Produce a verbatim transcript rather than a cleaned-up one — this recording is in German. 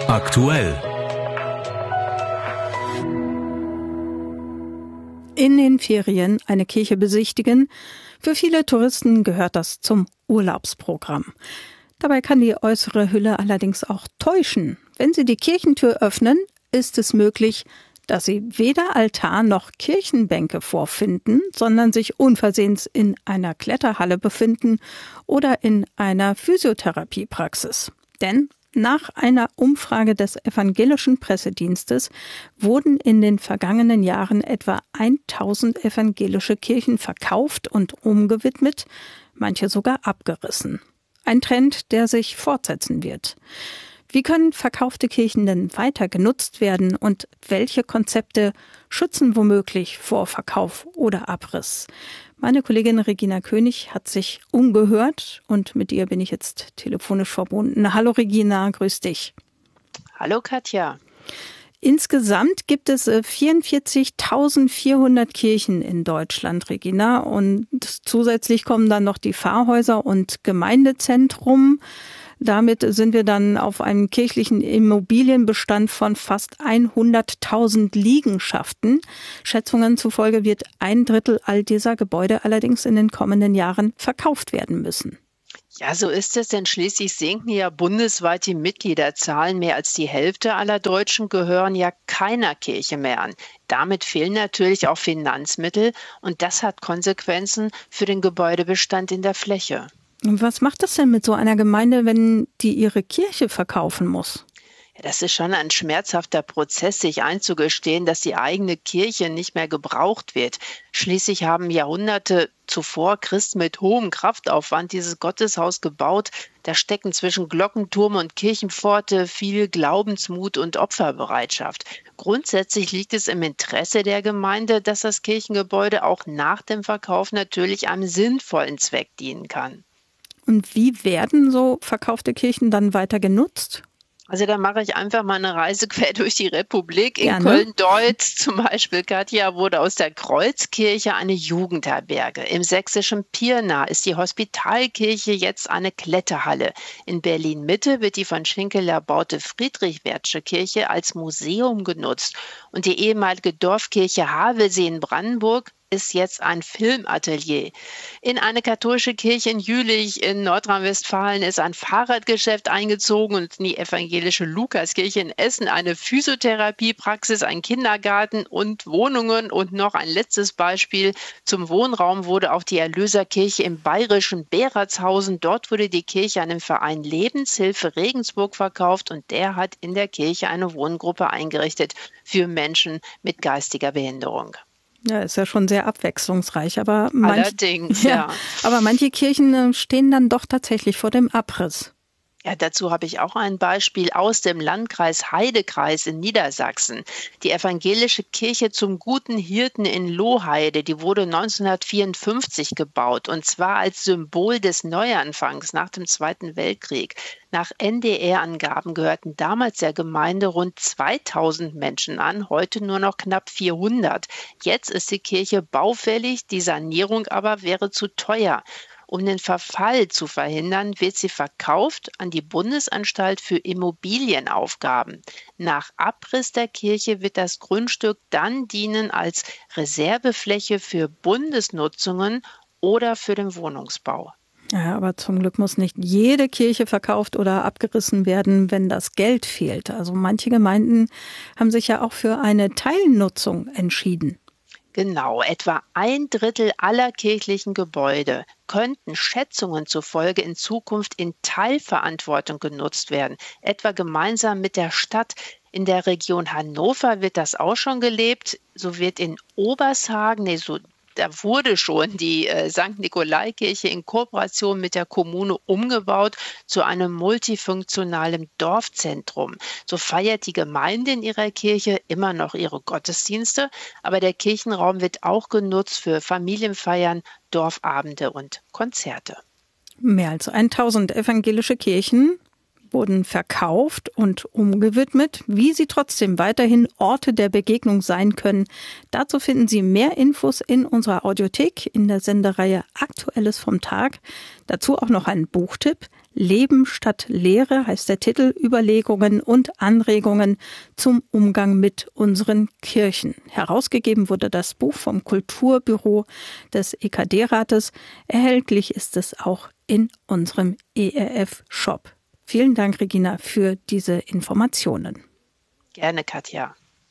Aktuell. In den Ferien eine Kirche besichtigen. Für viele Touristen gehört das zum Urlaubsprogramm. Dabei kann die äußere Hülle allerdings auch täuschen. Wenn Sie die Kirchentür öffnen, ist es möglich, dass Sie weder Altar noch Kirchenbänke vorfinden, sondern sich unversehens in einer Kletterhalle befinden oder in einer Physiotherapiepraxis. Denn nach einer Umfrage des evangelischen Pressedienstes wurden in den vergangenen Jahren etwa tausend evangelische Kirchen verkauft und umgewidmet, manche sogar abgerissen. Ein Trend, der sich fortsetzen wird. Wie können verkaufte Kirchen denn weiter genutzt werden und welche Konzepte schützen womöglich vor Verkauf oder Abriss? Meine Kollegin Regina König hat sich umgehört und mit ihr bin ich jetzt telefonisch verbunden. Hallo Regina, grüß dich. Hallo Katja. Insgesamt gibt es vierundvierzigtausendvierhundert Kirchen in Deutschland, Regina, und zusätzlich kommen dann noch die Pfarrhäuser und Gemeindezentrum. Damit sind wir dann auf einem kirchlichen Immobilienbestand von fast hunderttausend Liegenschaften. Schätzungen zufolge wird ein Drittel all dieser Gebäude allerdings in den kommenden Jahren verkauft werden müssen. Ja, so ist es, denn schließlich sinken ja bundesweit die Mitgliederzahlen. Mehr als die Hälfte aller Deutschen gehören ja keiner Kirche mehr an. Damit fehlen natürlich auch Finanzmittel und das hat Konsequenzen für den Gebäudebestand in der Fläche. Was macht das denn mit so einer Gemeinde, wenn die ihre Kirche verkaufen muss? Ja, das ist schon ein schmerzhafter Prozess, sich einzugestehen, dass die eigene Kirche nicht mehr gebraucht wird. Schließlich haben Jahrhunderte zuvor Christen mit hohem Kraftaufwand dieses Gotteshaus gebaut. Da stecken zwischen Glockenturm und Kirchenpforte viel Glaubensmut und Opferbereitschaft. Grundsätzlich liegt es im Interesse der Gemeinde, dass das Kirchengebäude auch nach dem Verkauf natürlich einem sinnvollen Zweck dienen kann. Und wie werden so verkaufte Kirchen dann weiter genutzt? Also da mache ich einfach mal eine Reise quer durch die Republik. In Gerne. Köln-Deutz zum Beispiel, Katja, wurde aus der Kreuzkirche eine Jugendherberge. Im sächsischen Pirna ist die Hospitalkirche jetzt eine Kletterhalle. In Berlin-Mitte wird die von Schinkel erbaute Friedrich-Wertsche Kirche als Museum genutzt. Und die ehemalige Dorfkirche Havelsee in Brandenburg ist jetzt ein Filmatelier. In eine katholische Kirche in Jülich in Nordrhein-Westfalen ist ein Fahrradgeschäft eingezogen und in die evangelische Lukaskirche in Essen eine Physiotherapiepraxis, ein Kindergarten und Wohnungen. Und noch ein letztes Beispiel. Zum Wohnraum wurde auch die Erlöserkirche im bayerischen Beratshausen. Dort wurde die Kirche an den Verein Lebenshilfe Regensburg verkauft und der hat in der Kirche eine Wohngruppe eingerichtet für Menschen mit geistiger Behinderung. Ja, ist ja schon sehr abwechslungsreich, aber manch, Allerdings, ja, ja. Aber manche Kirchen stehen dann doch tatsächlich vor dem Abriss. Ja, dazu habe ich auch ein Beispiel aus dem Landkreis Heidekreis in Niedersachsen. Die evangelische Kirche zum Guten Hirten in Lohheide, die wurde neunzehnhundertvierundfünfzig gebaut und zwar als Symbol des Neuanfangs nach dem Zweiten Weltkrieg. Nach N D R-Angaben gehörten damals der Gemeinde rund zweitausend Menschen an, heute nur noch knapp vierhundert. Jetzt ist die Kirche baufällig, die Sanierung aber wäre zu teuer. Um den Verfall zu verhindern, wird sie verkauft an die Bundesanstalt für Immobilienaufgaben. Nach Abriss der Kirche wird das Grundstück dann dienen als Reservefläche für Bundesnutzungen oder für den Wohnungsbau. Ja, aber zum Glück muss nicht jede Kirche verkauft oder abgerissen werden, wenn das Geld fehlt. Also manche Gemeinden haben sich ja auch für eine Teilnutzung entschieden. Genau, etwa ein Drittel aller kirchlichen Gebäude könnten Schätzungen zufolge in Zukunft in Teilverantwortung genutzt werden, etwa gemeinsam mit der Stadt. In der Region Hannover wird das auch schon gelebt. So wird in Obershagen, nee, so Da wurde schon die äh, Sankt Nikolai-Kirche in Kooperation mit der Kommune umgebaut zu einem multifunktionalen Dorfzentrum. So feiert die Gemeinde in ihrer Kirche immer noch ihre Gottesdienste, aber der Kirchenraum wird auch genutzt für Familienfeiern, Dorfabende und Konzerte. Mehr als tausend evangelische Kirchen wurden verkauft und umgewidmet. Wie sie trotzdem weiterhin Orte der Begegnung sein können, dazu finden Sie mehr Infos in unserer Audiothek in der Sendereihe Aktuelles vom Tag. Dazu auch noch ein Buchtipp. Leben statt Lehre heißt der Titel, Überlegungen und Anregungen zum Umgang mit unseren Kirchen. Herausgegeben wurde das Buch vom Kulturbüro des E K D-Rates. Erhältlich ist es auch in unserem E R F-Shop. Vielen Dank, Regina, für diese Informationen. Gerne, Katja.